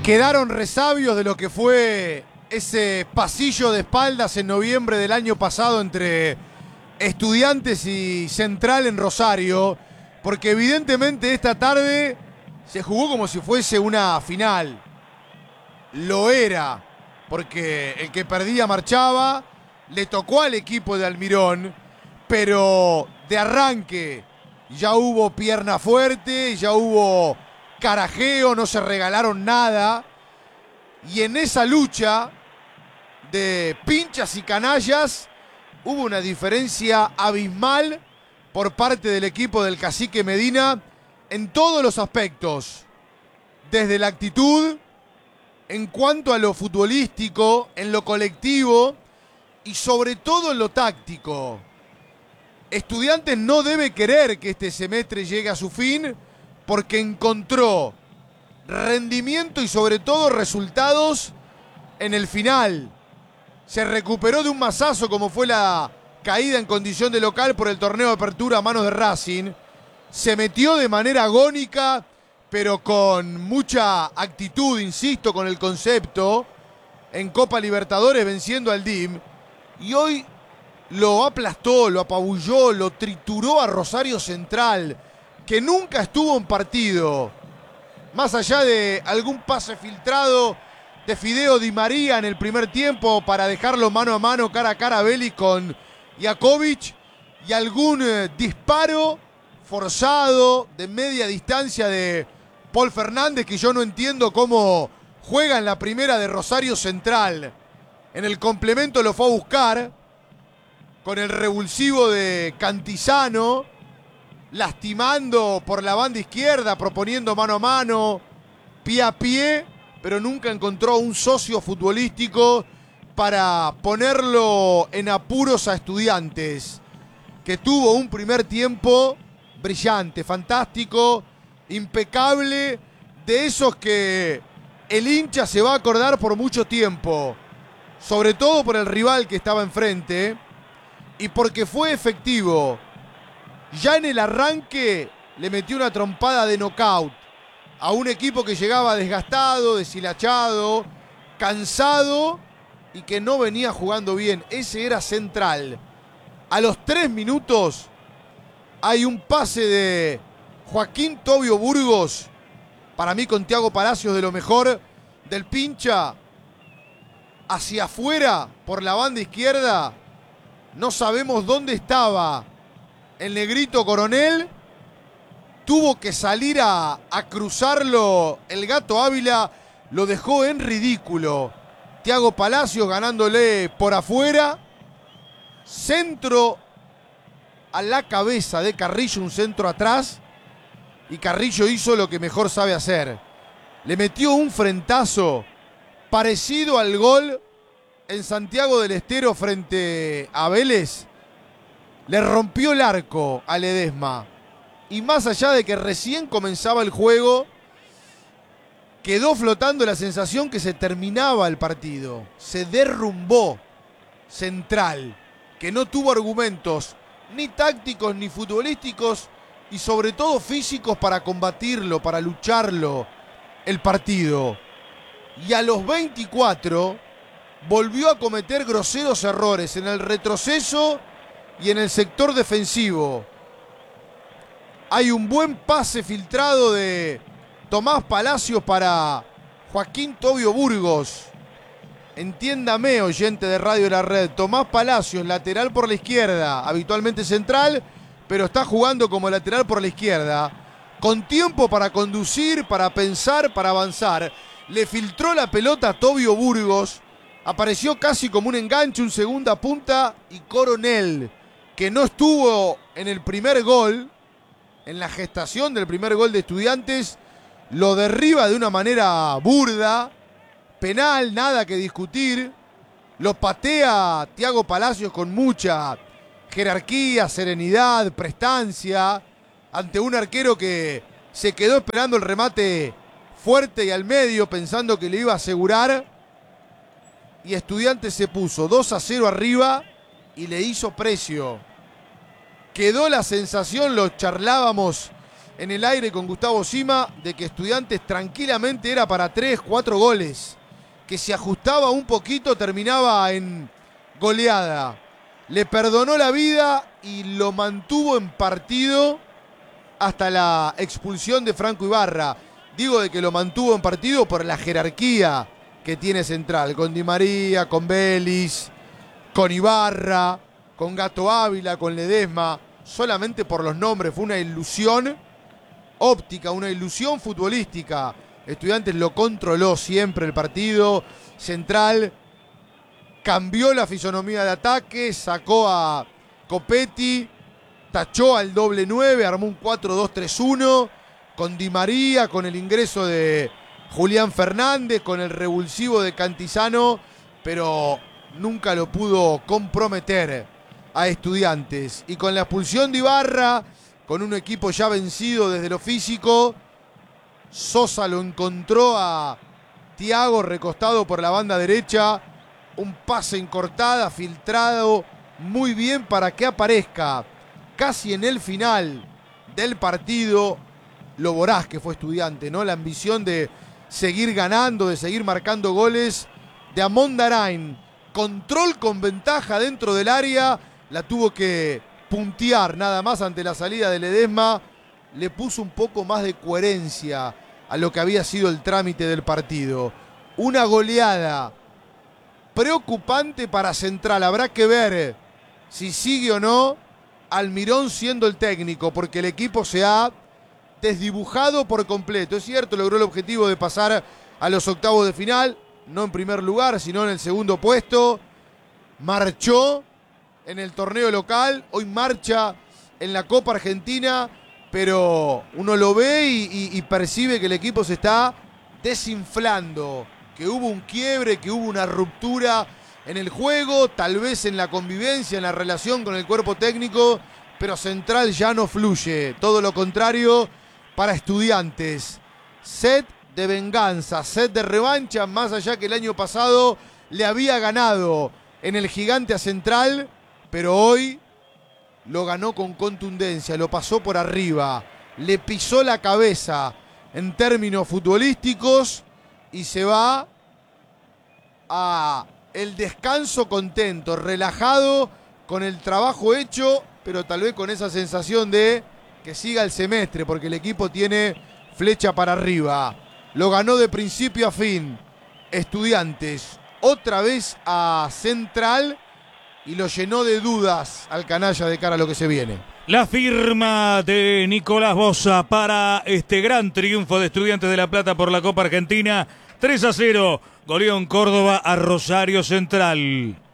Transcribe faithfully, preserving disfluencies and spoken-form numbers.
Quedaron resabios de lo que fue ese pasillo de espaldas en noviembre del año pasado entre Estudiantes y Central en Rosario, porque evidentemente esta tarde se jugó como si fuese una final. Lo era, porque el que perdía marchaba, le tocó al equipo de Almirón, pero de arranque ya hubo pierna fuerte, ya hubo carajeo, no se regalaron nada. Y en esa lucha de pinchas y canallas hubo una diferencia abismal por parte del equipo del Cacique Medina en todos los aspectos. Desde la actitud, en cuanto a lo futbolístico, en lo colectivo y sobre todo en lo táctico. Estudiantes no debe querer que este semestre llegue a su fin porque encontró rendimiento y sobre todo resultados en el final. Se recuperó de un masazo como fue la caída en condición de local por el torneo de apertura a manos de Racing. Se metió de manera agónica, pero con mucha actitud, insisto, con el concepto, en Copa Libertadores venciendo al D I M. Y hoy lo aplastó, lo apabulló, lo trituró a Rosario Central, que nunca estuvo en partido. Más allá de algún pase filtrado de Fideo Di María en el primer tiempo para dejarlo mano a mano, cara a cara a Vélez con Jakovic, y algún eh, disparo forzado de media distancia de Paul Fernández, que yo no entiendo cómo juega en la primera de Rosario Central. En el complemento lo fue a buscar con el revulsivo de Cantizano, lastimando por la banda izquierda, proponiendo mano a mano, pie a pie, pero nunca encontró un socio futbolístico para ponerlo en apuros a Estudiantes, que tuvo un primer tiempo brillante, fantástico, impecable, de esos que el hincha se va a acordar por mucho tiempo, sobre todo por el rival que estaba enfrente y porque fue efectivo. Ya en el arranque le metió una trompada de knockout a un equipo que llegaba desgastado, deshilachado, cansado y que no venía jugando bien. Ese era Central. A los tres minutos hay un pase de Joaquín Tobio Burgos, para mí con Thiago Palacios de lo mejor del pincha, hacia afuera por la banda izquierda. No sabemos dónde estaba el negrito Coronel, tuvo que salir a, a cruzarlo el Gato Ávila, lo dejó en ridículo. Thiago Palacios ganándole por afuera, centro a la cabeza de Carrillo, un centro atrás, y Carrillo hizo lo que mejor sabe hacer. Le metió un frentazo parecido al gol en Santiago del Estero frente a Vélez. Le rompió el arco a Ledesma. Y más allá de que recién comenzaba el juego, quedó flotando la sensación que se terminaba el partido. Se derrumbó Central, que no tuvo argumentos ni tácticos ni futbolísticos y sobre todo físicos para combatirlo, para lucharlo el partido. Y a los veinticuatro volvió a cometer groseros errores en el retroceso y en el sector defensivo. Hay un buen pase filtrado de Tomás Palacios para Joaquín Tobio Burgos. Entiéndame, oyente de Radio La Red. Tomás Palacios, lateral por la izquierda, habitualmente central, pero está jugando como lateral por la izquierda. Con tiempo para conducir, para pensar, para avanzar. Le filtró la pelota a Tobio Burgos. Apareció casi como un enganche, un segunda punta, y Coronel, que no estuvo en el primer gol, en la gestación del primer gol de Estudiantes, lo derriba de una manera burda, penal, nada que discutir. Lo patea Thiago Palacios con mucha jerarquía, serenidad, prestancia, ante un arquero que se quedó esperando el remate fuerte y al medio, pensando que le iba a asegurar. Y Estudiantes se puso dos a cero arriba y le hizo precio. Quedó la sensación, lo charlábamos en el aire con Gustavo Sima de que Estudiantes tranquilamente era para tres, cuatro goles. Que si ajustaba un poquito terminaba en goleada. Le perdonó la vida y lo mantuvo en partido hasta la expulsión de Franco Ibarra. Digo de que lo mantuvo en partido por la jerarquía que tiene Central. Con Di María, con Vélez, con Ibarra, con Gato Ávila, con Ledesma. Solamente por los nombres. Fue una ilusión óptica, una ilusión futbolística. Estudiantes lo controló siempre el partido. Central cambió la fisonomía de ataque, sacó a Copetti, tachó al doble nueve, armó un cuatro dos tres uno con Di María, con el ingreso de Julián Fernández, con el revulsivo de Cantizano, pero nunca lo pudo comprometer a Estudiantes. Y con la expulsión de Ibarra, con un equipo ya vencido desde lo físico, Sosa lo encontró a Thiago recostado por la banda derecha. Un pase en cortada, filtrado muy bien para que aparezca casi en el final del partido lo voraz que fue Estudiante, ¿no? La ambición de seguir ganando, de seguir marcando goles de Amondarain. Control con ventaja dentro del área, la tuvo que puntear nada más ante la salida de Ledesma. Le puso un poco más de coherencia a lo que había sido el trámite del partido. Una goleada preocupante para Central. Habrá que ver si sigue o no Almirón siendo el técnico, porque el equipo se ha desdibujado por completo. Es cierto, logró el objetivo de pasar a los octavos de final, no en primer lugar, sino en el segundo puesto. Marchó en el torneo local, hoy marcha en la Copa Argentina, pero uno lo ve y, y, y percibe que el equipo se está desinflando, que hubo un quiebre, que hubo una ruptura en el juego, tal vez en la convivencia, en la relación con el cuerpo técnico, pero Central ya no fluye, todo lo contrario para Estudiantes. Sed de venganza, sed de revancha, más allá que el año pasado le había ganado en el Gigante a Central, pero hoy lo ganó con contundencia, lo pasó por arriba, le pisó la cabeza en términos futbolísticos y se va a el descanso contento, relajado, con el trabajo hecho, pero tal vez con esa sensación de que siga el semestre, porque el equipo tiene flecha para arriba. Lo ganó de principio a fin. Estudiantes otra vez a Central y lo llenó de dudas al canalla de cara a lo que se viene. La firma de Nicolás Boza para este gran triunfo de Estudiantes de La Plata por la Copa Argentina. tres a cero, goleó en Córdoba a Rosario Central.